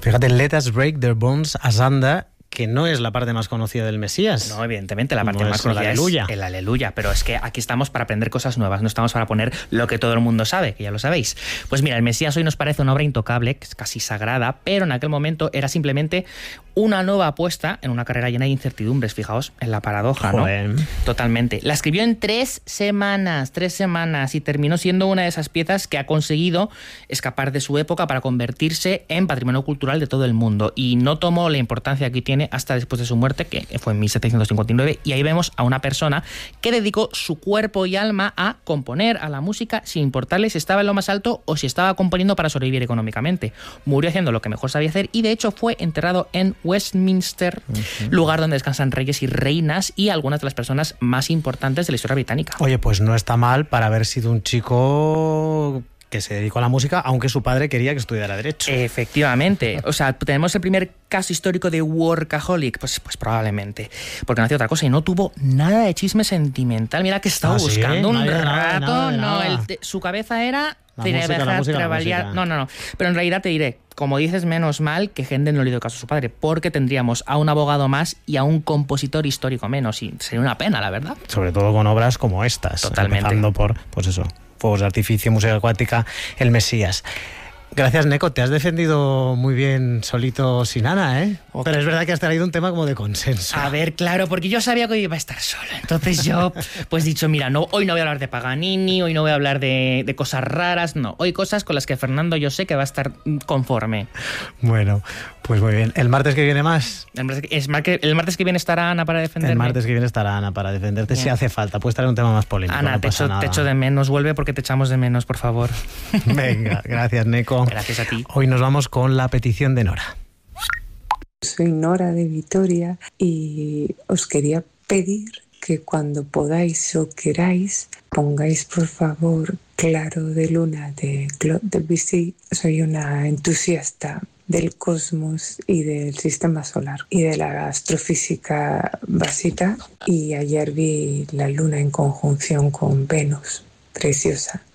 Fíjate, Let Us Break Their Bones Asunder, que no es la parte más conocida del Mesías. No, evidentemente, la parte más conocida es el Aleluya, pero es que aquí estamos para aprender cosas nuevas, no estamos para poner lo que todo el mundo sabe, que ya lo sabéis. Pues mira, el Mesías hoy nos parece una obra intocable, que es casi sagrada, pero en aquel momento era simplemente una nueva apuesta en una carrera llena de incertidumbres, fijaos en la paradoja, ¿no? Totalmente. La escribió en 3 semanas, y terminó siendo una de esas piezas que ha conseguido escapar de su época para convertirse en patrimonio cultural de todo el mundo, y no tomó la importancia que tiene hasta después de su muerte, que fue en 1759, y ahí vemos a una persona que dedicó su cuerpo y alma a componer a la música sin importarle si estaba en lo más alto o si estaba componiendo para sobrevivir económicamente. Murió haciendo lo que mejor sabía hacer y de hecho fue enterrado en Westminster, lugar donde descansan reyes y reinas y algunas de las personas más importantes de la historia británica. Oye, pues no está mal para haber sido un chico que se dedicó a la música, aunque su padre quería que estudiara Derecho. Efectivamente. O sea, ¿tenemos el primer caso histórico de workaholic? Pues probablemente. Porque no hacía otra cosa y no tuvo nada de chisme sentimental. Mira que estaba buscando un rato. Su cabeza era... La música. No. Pero en realidad te diré, como dices, menos mal que Händel no le dio caso a su padre, porque tendríamos a un abogado más y a un compositor histórico menos. Y sería una pena, la verdad. Sobre todo con obras como estas. Totalmente. Empezando por, pues eso, Fuegos de Artificio, música acuática, El Mesías. Gracias, Neko. Te has defendido muy bien solito sin Ana, ¿eh? Okay. Pero es verdad que has traído un tema como de consenso. A ver, claro, porque yo sabía que hoy iba a estar solo. Entonces yo, pues dicho, mira, hoy no voy a hablar de Paganini, hoy no voy a hablar de cosas raras, no. Hoy cosas con las que Fernando yo sé que va a estar conforme. Bueno, pues muy bien. ¿El martes que viene más? El martes que viene estará Ana para defenderme. El martes que viene estará Ana para defenderte si hace falta. Puedes traer un tema más polémico. Ana, no te echo de menos. Vuelve porque te echamos de menos, por favor. Venga, gracias, Neko. Gracias a ti. Hoy nos vamos con la petición de Nora. Soy Nora de Vitoria y os quería pedir que cuando podáis o queráis pongáis por favor Claro de Luna de Claude Debussy. Soy una entusiasta del cosmos y del sistema solar y de la astrofísica básica, y ayer vi la luna en conjunción con Venus. Preciosa.